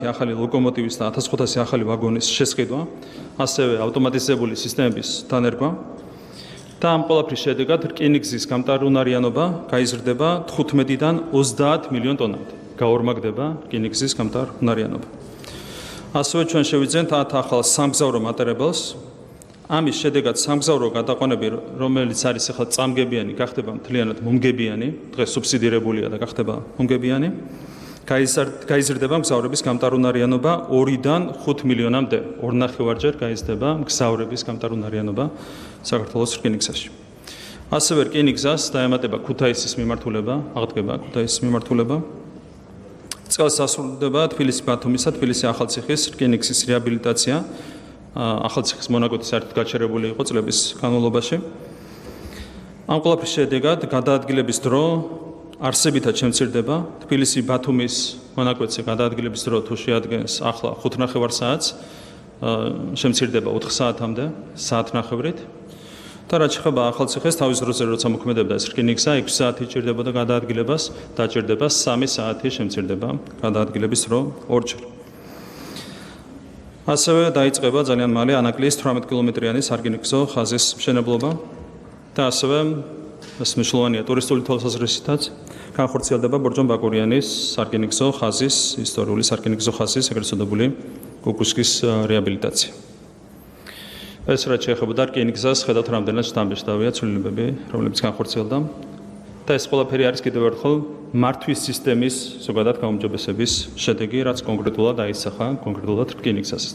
ახალი ლოკომოტივის და 1500 ახალი ვაგონის შესყიდვა, ასევე ავტომატიზებული სისტემების დანერგვა და ამ ყველაფრის შედეგად რკინიგზის გამტარუნარიანობა გაიზრდება 15-დან 30 მილიონ ტონამდე. გაორმაგდება რკინიგზის გამტარუნარიანობა. ასევე ჩვენ შევიძენთ 10 ახალ სამგზავრო მატარებელს. ამის შედეგად სამგზავრო გადაყვანები, რომელიც არის ახლა წამგებიანი, გახდება მთლიანად მომგებიანი, დღეს სუბსიდირებულია და გახდება მომგებიანი. გაიზრდება მგზავრების გამტარუნარიანობა 2-დან 5 მილიონამდე. 2.5-ჯერ გაიზრდება მგზავრების გამტარუნარიანობა საქართველოს რკინიგზაში. ასევე რკინიგზას დაემატება ქუთაისის მიმართულება, აღდგება ქუთაისის მიმართულება. წელს დასრულდება თბილისი-ბათუმის და თბილისი-ახალციხის რკინიგზის რეაბილიტაცია. ახალციხის მონაკვეთი საერთოდ გაჩერებული იყო წლების განმავლობაში. ამ ყველაფრის შედეგად გადაადგილების დრო არსებითად შემცირდება. თბილისი-ბათუმის მონაკვეთზე გადაადგილების დრო თუ შეადგენს ახლა 5.5 საათს, შემცირდება 4 საათამდე, საათნახევრით. და რაც შეეხება ახალციხეს, თავის დროზე როცა მოქმედებდა ეს რკინიგზა, 6 საათი ჭირდებოდა გადაადგილებას, დაჭირდება 3 საათი შემცირდება გადაადგილების დრო 2-ჯერ. ასევე დაიწყება ძალიან მალე ანაკლიის 18 კილომეტრიანი სარკინიგზო ხაზის მშენებლობა და ასევე ეს მნიშვნელოვანია ტურისტული თვალსაზრისითაც განხორციელდება ბორჯომ-ბაკურიანის სარკინიგზო ხაზის, ისტორიული სარკინიგზო ხაზის ეგრეთ წოდებული კუკუშკის რეაბილიტაცია. ეს რაც შეეხება რკინიგზას, ხედავთ რამდენად შთამბეჭდავია ცვლილებები, რომლებიც განხორციელდა და ეს ყველაფერი არის კიდევ ერთხელ მართვის სისტემის ზოგადად გაუმჯობესების შედეგი, რაც კონკრეტულად აისახა კონკრეტულად რკინიგზასაც.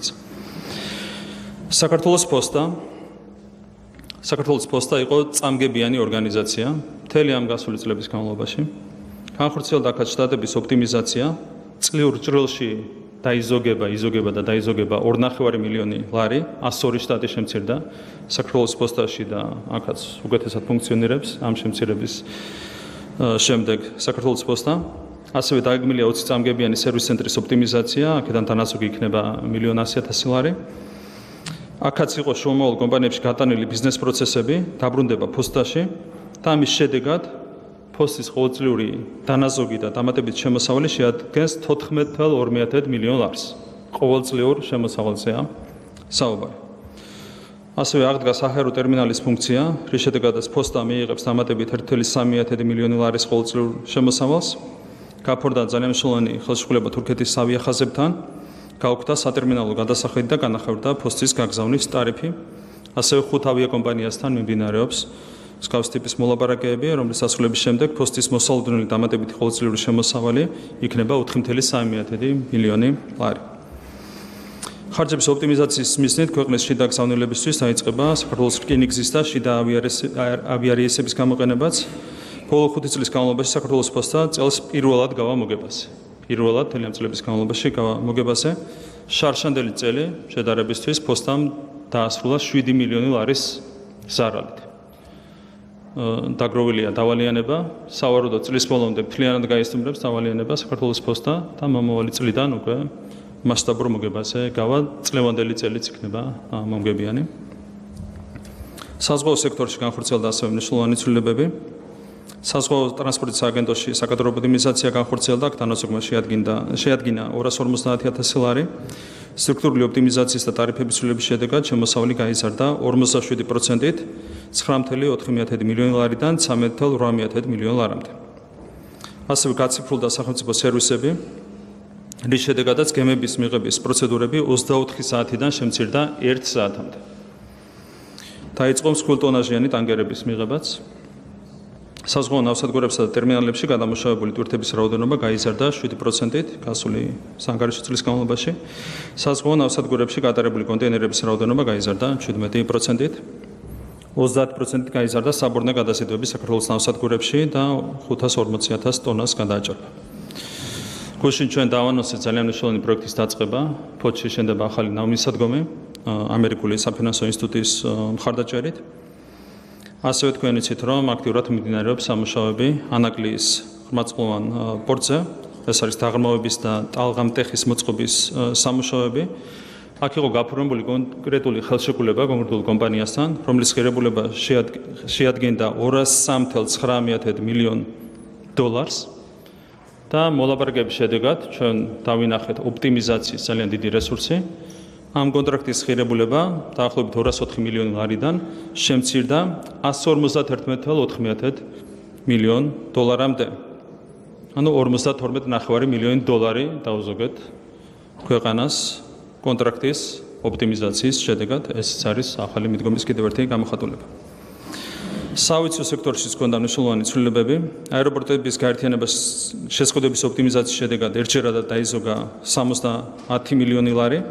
საქართველოს პოსტა იყო წამგებიანი ორგანიზაცია მთელი ამ გასული წლების განმავლობაში. განხორციელდა აქაც შტატების ოპტიმიზაცია, წლიურ ჭრილში იზოგება და დაიზოგება 2.5 მილიონი ლარი, 102 შტატი შემცირდა საქართველოს პოსტაში და აქაც უკეთესად ფუნქციონირებს ამ შემცირების შემდეგ საქართველოს პოსტა. ასევე დაეგმილია 20 წამგებიანი სერვის ცენტრის ოპტიმიზაცია, აქედან თანასწორი იქნება 1.100.000 ლარი. აქაც იყო შუამავალ კომპანიებში გატანილი ბიზნეს პროცესები, დაბრუნდება პოსტაში და ამის შედეგად პოსტის ყოველწლიური დანაზოგი და დამატებითი შემოსავალი შეადგენს 14.2 მილიონ ლარს. ყოველწლიურ შემოსავალზეა საუბარი. ასევე აღდგა საჰაერო ტერმინალის ფუნქცია, რის შედეგადაც პოსტა მიიღებს დამატებით 1.3 მილიონი ლარის ყოველწლიურ შემოსავალს. გაფორდა ძალიან მნიშვნელოვანი ხელშეკრულება თურქეთის ავიახაზებთან, გაუქმდა სატერმინალო გადასახედი და განახორციელდა პოსტის გაგზავნის ტარიფი. ასევე 5 ავიაკომპანიასთან მიმდინარეობს მსგავსი ტიპის მოლაპარაკებები, რომლის დასრულების შემდეგ პოსტის მოსალოდნელი დამატებითი ყოველწლიური შემოსავალი იქნება 4.3 მილიონი ლარი. ხარჯების ოპტიმიზაციის მიზნით ქვეყნის შიდა გზავნილებისთვის დაიწყება საქართველოს რკინიგზის და შიდა ავიარეისების გამოყენებაც. ბოლო 5 წლის განმავლობაში საქართველოს პოსტა წელს პირველად გავა მოგებაზე. პირველად მთელი ამ წლების განმავლობაში გავა მოგებაზე. შარშანდელი წელი შედარებისთვის პოსტამ დაასრულა 7 მილიონი ლარის ზარალით. დაგროვილია დავალიანება, სავარაუდოდ წლის ბოლომდე მთლიანად გაისტუმრებს დავალიანება საქართველოს პოსტა და მომავალი წლიდან უკვე მასშტაბურ მოგებაზე გავა, წლევანდელი წელიც იქნება მომგებიანი. საზღვაო სექტორში განხორციელდა ასევე მნიშვნელოვანი ცვლილებები. საზღვაო ტრანსპორტის აგენტოში საკადრო ოპტიმიზაცია განხორციელდა, აქ თანასწორმა შეადგინა 250.000 ლარი. სტრუქტურული ოპტიმიზაციის და ტარიფების ცვლილების შედეგად შემოსავალი გაიზარდა 47%-ით 9.4 მილიონი ლარიდან 13.8 მილიონ ლარამდე. ასევე გაციფრულდა სახელმწიფო სერვისები, რის შედეგადაც გემების მიღების პროცედურები 24 საათიდან შემცირდა 1 საათამდე. დაიწყო მსხვილტონაჟიანი ტანკერების მიღებაც. საზღვაო ნავსადგურებსა და ტერმინალებში გადამუშავებული ტვირთების რაოდენობა გაიზარდა 7%-ით გასული საანგარიშო წლის განმავლობაში. საზღვაო ნავსადგურებში გატარებული კონტეინერების რაოდენობა გაიზარდა 17%-ით. 30%-ით გაიზარდა საბორნე გადაზიდვები საქართველოს ნავსადგურებში და 540.000 ტონას გადააჭარბა. გუშინ ჩვენ დავანონსეთ ძალიან მნიშვნელოვანი პროექტის დაწყება. ფოთში შენდება ახალი ნავმისადგომი ამერიკული საფინანსო ინსტიტუტის მხარდაჭერით. ასევე თქვენ იცით, რომ აქტიურად მიმდინარეობს სამუშაოები ანაკლიის ღრმაწლოვან პორტზე. ეს არის დაღრმავების და ტალღამტეხის მოწყობის სამუშაოები. აქ იყო გაფორმებული კონკრეტული ხელშეკრულება კონკრეტულ კომპანიასთან, რომლის ღირებულება შეადგენდა 203.9 მილიონ დოლარს. და მოლაპარაკების შედეგად ჩვენ დავინახეთ ოპტიმიზაციის ძალიან დიდი რესურსი. ამ კონტრაქტის ღირებულება დაახლოებით 204 მილიონი ლარიდან შემცირდა 151,4 მილიონ დოლარამდე. ანუ 52,9 მილიონი დოლარი დავუზოგეთ ქვეყანას კონტრაქტის ოპტიმიზაციის შედეგად. ეს არის ახალი მიდგომის კიდევ ერთი გამოხატულება. სავიცო სექტორში ჰქონდა მნიშვნელოვანი ცვლილებები. აეროპორტების გაერთიანებას შეზღუდვების ოპტიმიზაციის შედეგად ერთჯერადად დაიზოგა 70 მილიონი ლარი.